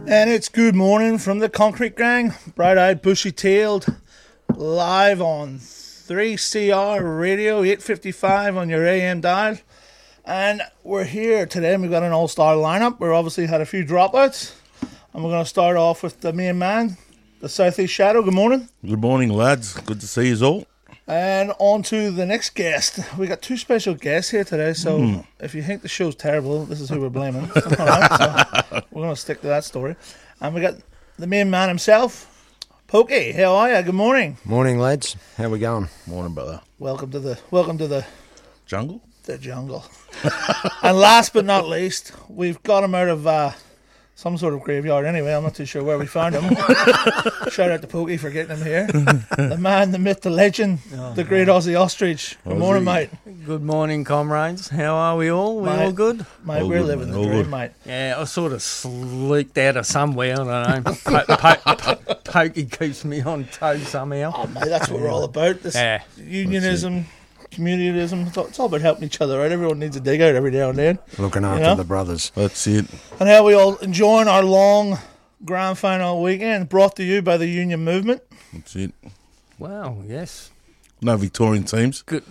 And it's good morning from the Concrete Gang, bright-eyed, bushy-tailed, live on 3CR Radio, 855 on your AM dial. And we're here today, and we've got an all-star lineup. We've obviously had a few dropouts, and we're going to start off with the main man, the Southeast Shadow. Good morning. Good morning, lads. Good to see you all. And on to the next guest. We got two special guests here today, so if you think the show's terrible, this is who we're blaming. All right, so we're going to stick to that story. And we got the main man himself, Pokey. How are you? Good morning. Morning, lads. How we going? Morning, brother. Welcome to the Jungle? The jungle. And last but not least, we've got him out of some sort of graveyard anyway. I'm not too sure where we found him. Shout out to Pokey for getting him here. The man, the myth, the legend, the great Aussie Ostrich. Good morning, mate. Good morning, comrades. How are we all? We all good? Mate, All we're good, living mate. the All dream, good. mate. Yeah, I sort of sleeked out of somewhere. I don't know. Pokey keeps me on toe somehow. Oh, mate, that's what we're all about. This Yeah. unionism, communalism, it's all about helping each other out. Everyone needs a dig out every now and then. Looking after know? the brothers. That's it. And how we all enjoying our long grand final weekend, brought to you by the Union Movement. That's it. Wow, yes. No Victorian teams. Good.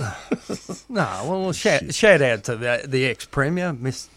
No, well, shout out to the ex-premier,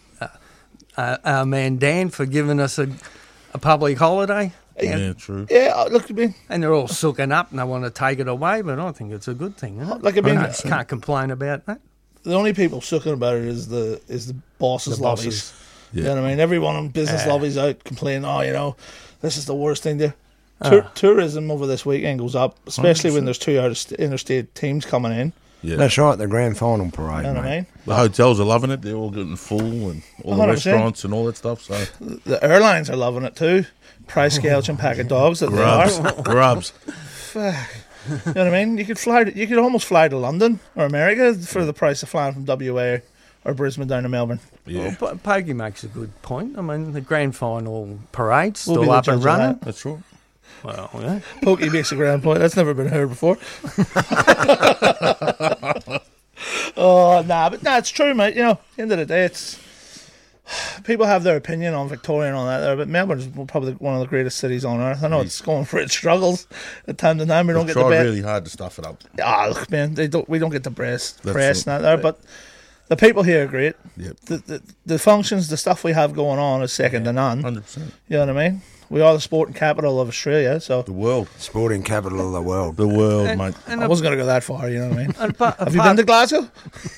our man Dan, for giving us a public holiday. Yeah, true. Yeah, look at me. And they're all sooking up and they want to take it away, but I think it's a good thing, isn't it? Like, I mean, Can't complain about that. the only people sucking about it is the bosses' The lobbies. bosses. You Yeah. know what I mean? Everyone in business lobbies out complaining, this is the worst thing there. Tourism over this weekend goes up, especially when there's two interstate teams coming in. Yeah. That's right, the grand final parade, You know what I mate. mean? The hotels are loving it. They're all getting full and all the 100%. restaurants and all that stuff. So The airlines are loving it too. Price gouging pack of dogs that they grubs. are. Grubs. Fuck. You know what I mean? You could almost fly to London or America for the price of flying from WA or Brisbane down to Melbourne. Yeah. Well, Pokey makes a good point. I mean, the grand final parade's We'll be still the up and judge of running. that. That's right. Well, yeah. Pokey makes a grand point. That's never been heard before. It's true, mate. You know, at the end of the day, it's people have their opinion on Victoria and all that there, but Melbourne is probably one of the greatest cities on earth. I know it's going for its struggles at time to time. We don't They get the try best. really hard to stuff it up. Look, man, we don't get the press That's and it. that there, but the people here are great. Yep. The functions, the stuff we have going on is second to none. 100%. You know what I mean? We are the sporting capital of Australia, so The world. Sporting capital of the world. The world, mate. I wasn't going to go that far. You know what I mean? Have you apart- been to Glasgow?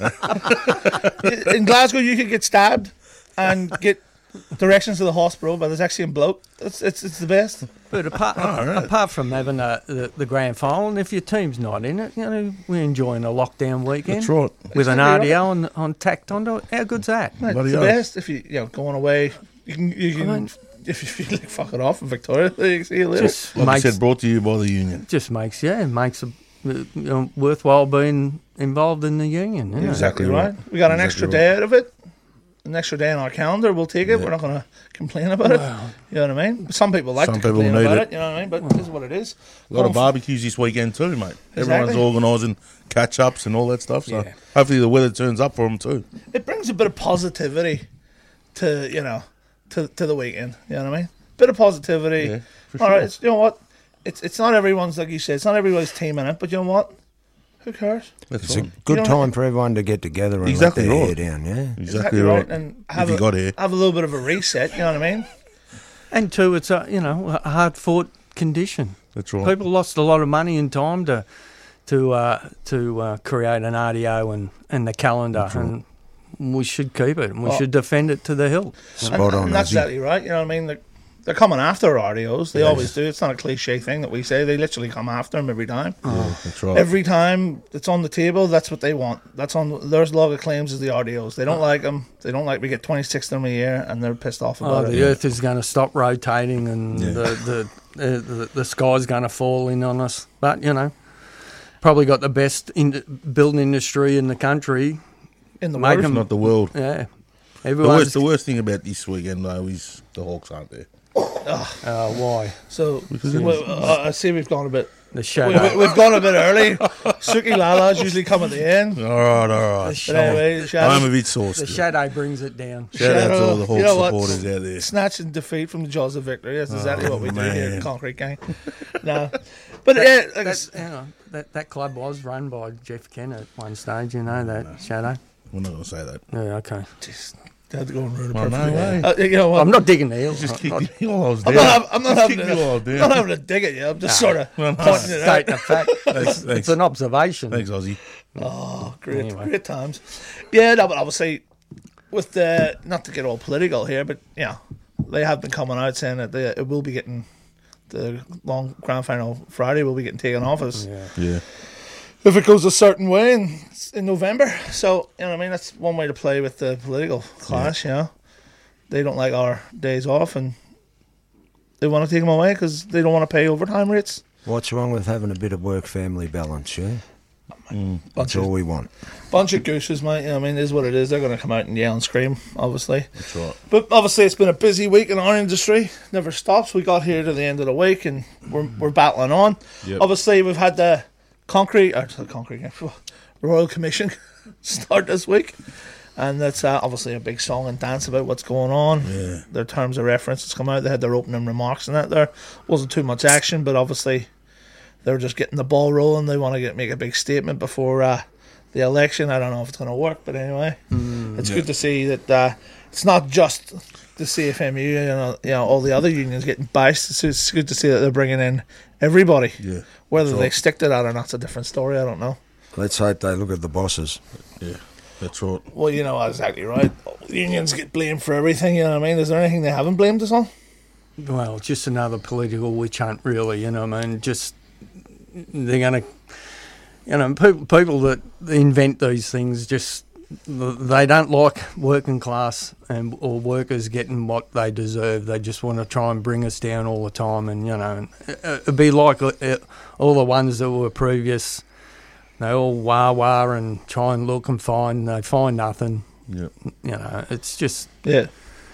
In Glasgow, you could get stabbed and get directions to the hospital, but there's actually a bloke. It's the best. But apart from having the grand final, and if your team's not in it, we're enjoying a lockdown weekend That's right. with an Exactly RDO on tacked onto it. How good's that? Mate, Bloody it's the oath. best if you going away. You can I mean- if you feel like fuck it off in Victoria, you can see you later. Just Like I makes said, brought to you by the union. makes it worthwhile being involved in the union. Isn't Exactly Exactly right. right. We got an Exactly extra day out of it. An extra day on our calendar, we'll take it. Yeah. We're not going to complain about it. You know what I mean? Some people like Some to people complain need about it. it. You know what I mean? But this is what it is. A lot of Going barbecues this weekend too, mate. Everyone's Exactly. organising catch-ups and all that stuff. So Yeah. hopefully the weather turns up for them too. it brings a bit of positivity to to the weekend. You know what I mean? Bit of positivity. Yeah, for All right, sure. it's, you know what? It's not everyone's, like you said. It's not everybody's team in it. But you know what? Who cares? That's It's a right. good You know, time for everyone to get together and Exactly let their right. hair down, yeah? Exactly right. And If have you got here. have a little bit of a reset. You know what I mean? And two, it's a hard fought condition. That's right. People lost a lot of money and time to create an RDO and the calendar, and we should keep it. And we Well- should defend it to the hilt. Spot on, And that's Ozzy. exactly right. You know what I mean? They're coming after RDOs. They Yes. always do. It's not a cliche thing that we say. They literally come after them every time. Yeah, that's right. Every time it's on the table, that's what they want. That's on their log of claims is the RDOs. They don't like them. They don't like we get 26 of them a year, and they're pissed off about it. The Earth is going to stop rotating, and Yeah. the sky's going to fall in on us. But probably got the best building industry in the country. In the Make world. them- Not the world. Yeah, Everyone's The worst thing about this weekend, though, is the Hawks aren't there. why So I see we've gone a bit. the shadow. We've gone a bit early. Suki Lala's usually come at the end. All right. But anyway, I'm a bit sauced. The shadow brings it down. Shout out to all the Hawks You know what? supporters out there. Snatch and defeat from the jaws of victory. That's exactly what we do here man. at Concrete Gang. No, but yeah, like I That, hang on, that club was run by Jeff Kent at one stage. You know that shadow. We're not going to say that. Yeah, okay. just had to go and ruin it Oh, no perfectly. way. You know what? I'm not digging the heels. Just I'm kicked me while I was I'm down. not Just having kicked me while I was I'm down. not having a dig at you. I'm just sort of Well, no. pointing it out. stating a fact. Thanks. It's an observation. Thanks, Ozzy. Oh, great, Anyway. great times. Yeah, no, but obviously, with the not to get all political here, but they have been coming out saying that it will be getting the long grand final Friday will be getting taken off us Yeah. if it goes a certain way in November. So you know what I mean, that's one way to play with the political clash. They don't like our days off and they want to take them away because they don't want to pay overtime rates. What's wrong with having a bit of work-family balance, yeah? That's Bunch all of, we want. bunch of gooses, mate. You know what I mean, it is what it is. They're going to come out and yell and scream, obviously. That's right. But obviously, it's been a busy week in our industry. Never stops. We got here to the end of the week, and we're battling on. Yep. Obviously, we've had the Royal Commission start this week, and that's obviously a big song and dance about what's going on. Yeah. Their terms of reference has come out. They had their opening remarks in that. There wasn't too much action, but obviously they're just getting the ball rolling. They want to make a big statement before the election. I don't know if it's going to work, but anyway, it's good to see that it's not just the CFMU and all the other unions getting bashed. It's good to see that they're bringing in everybody. Yeah. Whether That's they right. stick to that or not's a different story. I don't know. Let's hope they look at the bosses. Yeah. That's right. Well, you know exactly right. Unions get blamed for everything. You know what I mean? Is there anything they haven't blamed us on? Well, just another political witch hunt, really. You know what I mean? Just they're going to, people that invent these things just they don't like working class or workers getting what they deserve. They just want to try and bring us down all the time, and it'd be like all the ones that were previous. They all wah and try and look and find. They find nothing. Yeah. It's just Yeah.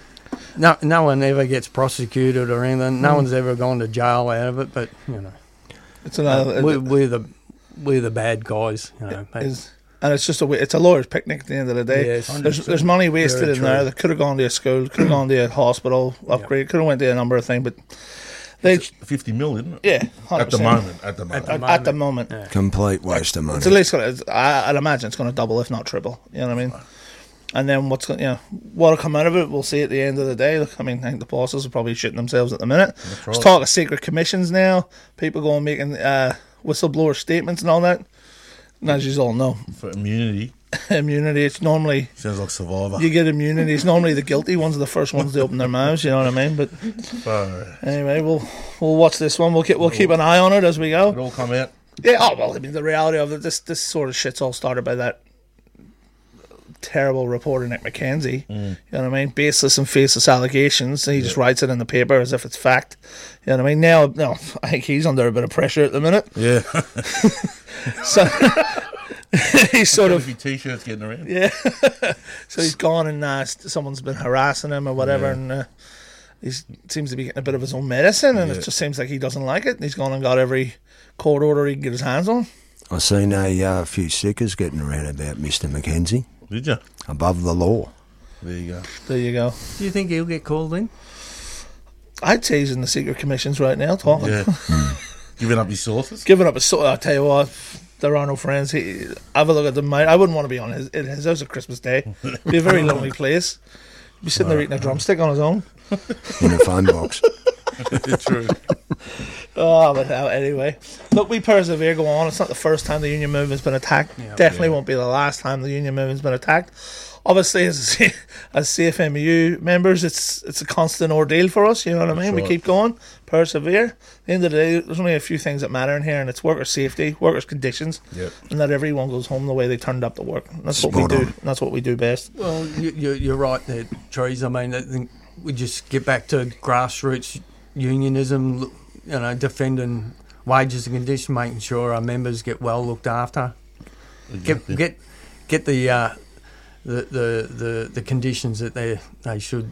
no one ever gets prosecuted or anything. No one's ever gone to jail out of it. But It's another. we're the bad guys. And it's just it's a lawyer's picnic at the end of the day. Yes. There's money wasted Very in there true. that could have gone to a school, could have gone to a hospital upgrade, could have went to a number of things, but they 50 mil, isn't it? 100%. At the moment. At the moment. Yeah. Complete waste of money. It's at least I'd imagine it's going to double, if not triple. You know what I mean? And then what'll come out of it, we'll see at the end of the day. Look, I mean, I think the bosses are probably shitting themselves at the minute. There's talk of secret commissions now. People going making whistleblower statements and all that. And as you all know, For immunity. immunity. It's normally Sounds like Survivor. you get immunity. It's normally the guilty ones are the first ones to open their mouths. You know what I mean? But Far. anyway, we'll watch this one. We'll keep an eye on it as we It go. all come out. Yeah. Oh well, I mean the reality of it. This sort of shit's all started by that terrible reporter Nick McKenzie. You know what I mean? Baseless and faceless allegations. And he just writes it in the paper as if it's fact. You know what I mean? Now, no, I think he's under a bit of pressure at the minute. Yeah. So he's sort of a few t-shirts getting around. yeah. So he's gone and someone's been harassing him or whatever, and he seems to be getting a bit of his own medicine, and it just seems like he doesn't like it. And he's gone and got every court order he can get his hands on. I seen a few stickers getting around about Mr. McKenzie. Did you? Above the law. There you go. There you go. Do you think he'll get called in? I'd say he's in the secret commissions right now, talking. Yeah. Giving up his sources. Giving up his soul. I'll tell you what, there are no friends. Have a look at them, mate. I wouldn't want to be on his house at Christmas Day. It'd be a very lonely place. He'd be sitting there eating a drumstick on his own. In a phone box. True. Oh, but anyway. Look, we persevere, go on. It's not the first time the union movement's been attacked. Definitely won't be the last time the union movement's been attacked. Obviously, as CFMU members, it's a constant ordeal for us. You know what I mean? We right. keep going, persevere. At the end of the day, there's only a few things that matter in here, and it's worker safety, workers' conditions, Yep. and that everyone goes home the way they turned up to work. And that's what Spot we do. on. And that's what we do best. Well, you're right there, Trees. I mean, I think we just get back to grassroots unionism, defending wages and conditions, making sure our members get well looked after. Get the conditions that they should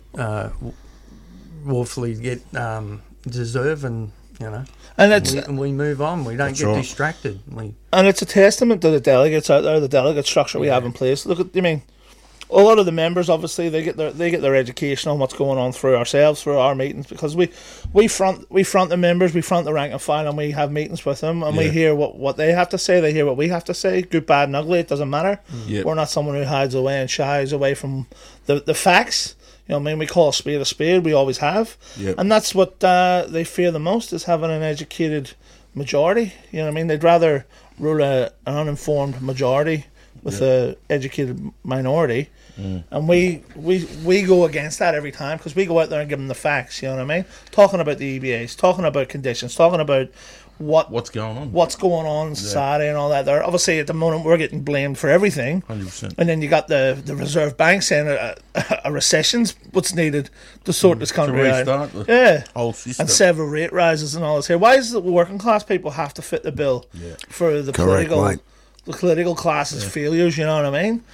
lawfully get deserve, and and we move on. We don't get distracted. And it's a testament to the delegates out there, the delegate structure we have in place. Look at, a lot of the members, obviously, they get their education on what's going on through ourselves, through our meetings, because we front the members, we front the rank and file, and we have meetings with them, and we hear what they have to say, they hear what we have to say, good, bad, and ugly. It doesn't matter. Yep. We're not someone who hides away and shies away from the facts. We call a spade, we always have. Yep. And that's what they fear the most, is having an educated majority. They'd rather rule an uninformed majority with an educated minority. And we go against that every time, because we go out there and give them the facts, talking about the EBAs, talking about conditions, talking about what's going on in society and all that. There, obviously, at the moment, we're getting blamed for everything. 100%. And then you got the Reserve Bank saying a recession's what's needed to sort this country out. The whole system. And several rate rises and all this here. Why does the working class people have to fit the bill for the political class's failures? You know what I mean?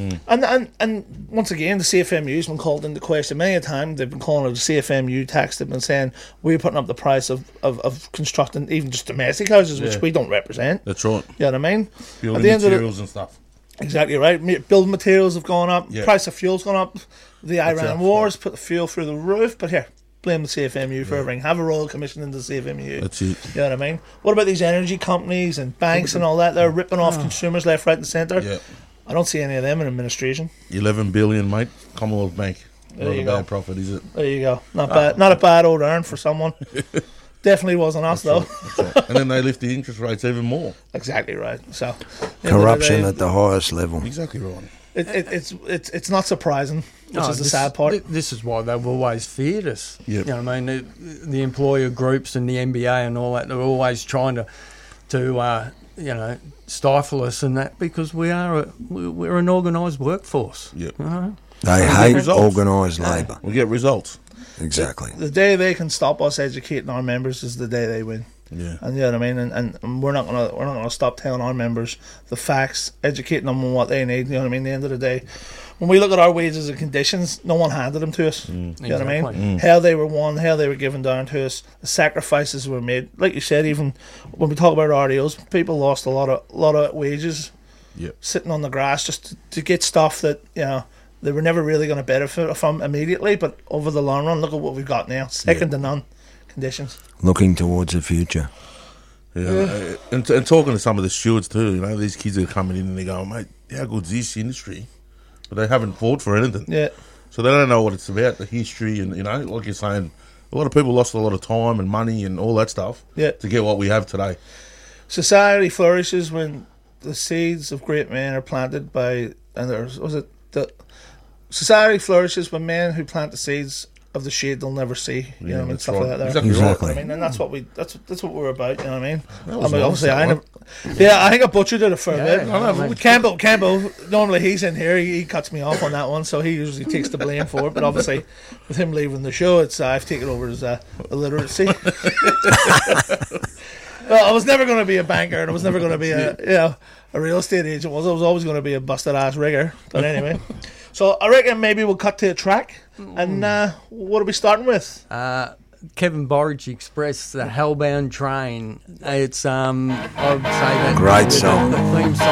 And once again, the CFMU's been called into question many a time. They've been calling it the CFMU tax. They've been saying we're putting up the price of constructing even just domestic houses, which we don't represent. That's right. You know what I mean? Building materials and stuff. Exactly right. Building materials have gone up. Price of fuel's gone up. The Iran wars put the fuel through the roof. But here, blame the CFMU for everything. Have a royal commission into the CFMU. That's it. You know what I mean? What about these energy companies and banks and all that? They're ripping off consumers left, right and centre. Yeah. I don't see any of them in administration. 11 billion, mate. Commonwealth Bank. There you Not a go. bad profit, is it? There you go. Not bad. Not a bad old earn for someone. Definitely wasn't us, though. That's right. And then they lift the interest rates even more. Exactly right. So corruption at the highest level. Exactly right. It's not surprising, which is the sad part. This is why they've always feared us. Yep. You know what I mean? The employer groups and the NBA and all that, they're always trying to stifle us and that, because we're an organised workforce. Yep. They hate organised labour. We get results. Exactly. The day they can stop us educating our members is the day they win. Yeah. And you know what I mean? And we're not gonna stop telling our members the facts, educating them on what they need. You know what I mean? At the end of the day, when we look at our wages and conditions, no one handed them to us. You know what I mean? How they were won, how they were given down to us, the sacrifices were made. Like you said, even when we talk about RDOs, people lost a lot of wages sitting on the grass just to get stuff that they were never really going to benefit from immediately, but over the long run, look at what we've got now. Second to none conditions. Looking towards the future. Yeah. And talking to some of the stewards too, these kids are coming in and they go, mate, how good's this industry? But they haven't fought for anything. Yeah. So they don't know what it's about, the history, and, like you're saying, a lot of people lost a lot of time and money and all that stuff to get what we have today. Society flourishes when the seeds of great men are planted by, society flourishes when men who plant the seeds of the shade they'll never see. You know what I mean? Stuff like that. Exactly. I mean, and that's what we're about. You know what I mean? Obviously, I think I butchered it a fair bit. Campbell, normally he's in here. He cuts me off on that one, so he usually takes the blame for it. But obviously, with him leaving the show, I've taken over his illiteracy. Well, I was never going to be a banker, and I was never going to be a real estate agent. I was always going to be a busted ass rigger. But anyway, so I reckon maybe we'll cut to a track. And what are we starting with? Kevin Borage Express, the Hellbound Train. It's I would say that great song. The theme song.